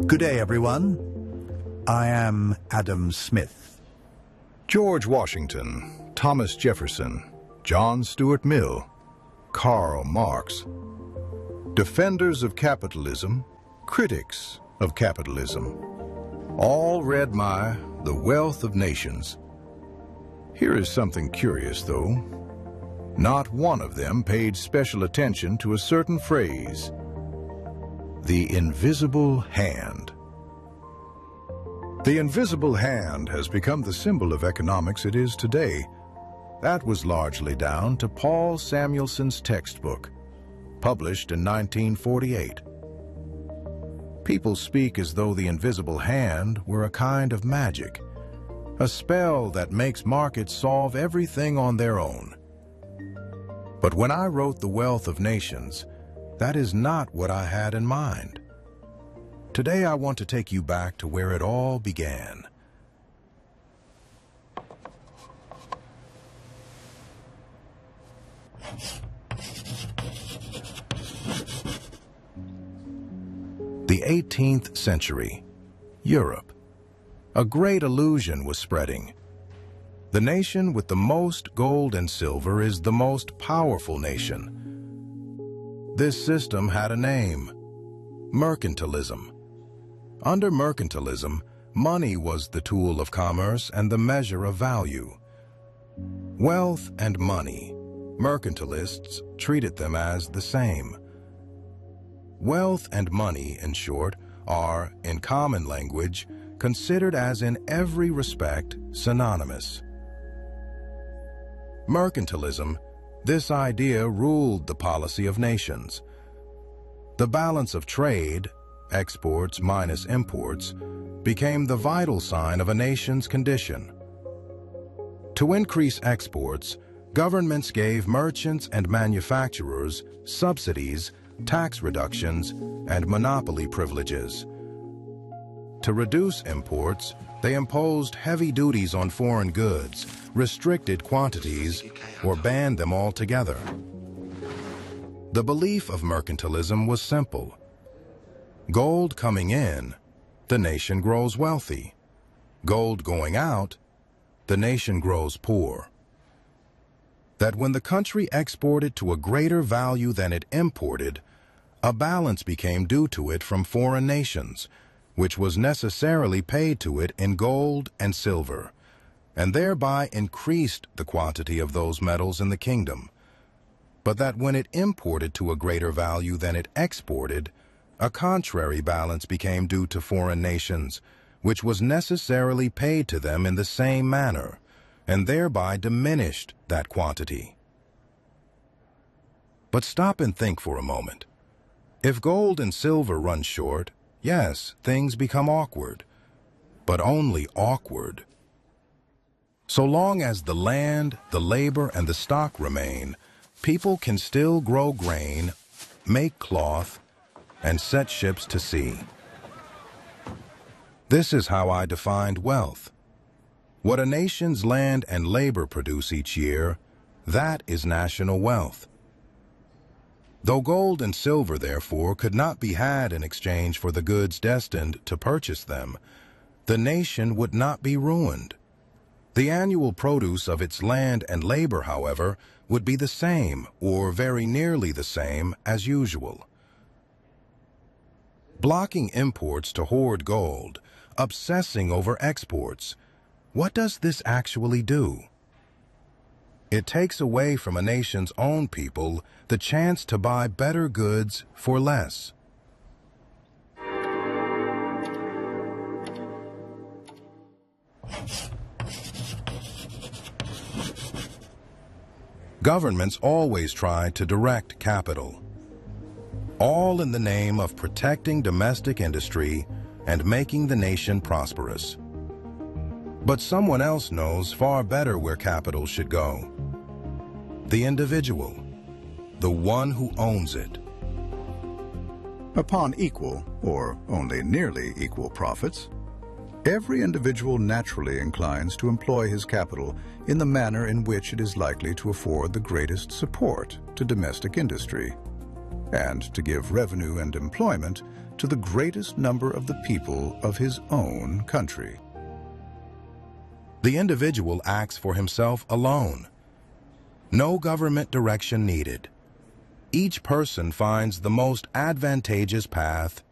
Good day, everyone. I am Adam Smith. George Washington, Thomas Jefferson, John Stuart Mill, Karl Marx. Defenders of capitalism, critics of capitalism, all read my The Wealth of Nations. Here is something curious, though. Not one of them paid special attention to a certain phrase: the invisible hand. The invisible hand has become the symbol of economics it is today. That was largely down to Paul Samuelson's textbook, published in 1948. People speak as though the invisible hand were a kind of magic, a spell that makes markets solve everything on their own. But when I wrote The Wealth of Nations, that is not what I had in mind. Today I want to take you back to where it all began. The 18th century, Europe. A great illusion was spreading. The nation with the most gold and silver is the most powerful nation. This system had a name: mercantilism. Under mercantilism, money was the tool of commerce and the measure of value. Wealth and money, mercantilists treated them as the same. Wealth and money, in short, are, in common language, considered as in every respect synonymous. Mercantilism, this idea ruled the policy of nations. The balance of trade, exports minus imports, became the vital sign of a nation's condition. To increase exports, governments gave merchants and manufacturers subsidies, tax reductions, and monopoly privileges. To reduce imports, they imposed heavy duties on foreign goods, restricted quantities, or banned them altogether. The belief of mercantilism was simple. Gold coming in, the nation grows wealthy. Gold going out, the nation grows poor. That when the country exported to a greater value than it imported, a balance became due to it from foreign nations, which was necessarily paid to it in gold and silver, and thereby increased the quantity of those metals in the kingdom. But that when it imported to a greater value than it exported, a contrary balance became due to foreign nations, which was necessarily paid to them in the same manner, and thereby diminished that quantity. But stop and think for a moment. If gold and silver run short, yes, things become awkward, but only awkward. So long as the land, the labor, and the stock remain, people can still grow grain, make cloth, and set ships to sea. This is how I defined wealth. What a nation's land and labor produce each year, that is national wealth. Though gold and silver, therefore, could not be had in exchange for the goods destined to purchase them, the nation would not be ruined. The annual produce of its land and labor, however, would be the same, or very nearly the same, as usual. Blocking imports to hoard gold, obsessing over exports, what does this actually do? It takes away from a nation's own people the chance to buy better goods for less. Governments always try to direct capital, all in the name of protecting domestic industry and making the nation prosperous. But someone else knows far better where capital should go. The individual, the one who owns it. Upon equal, or only nearly equal profits, every individual naturally inclines to employ his capital in the manner in which it is likely to afford the greatest support to domestic industry. and to give revenue and employment to the greatest number of the people of his own country. The individual acts for himself alone. No government direction needed. Each person finds the most advantageous path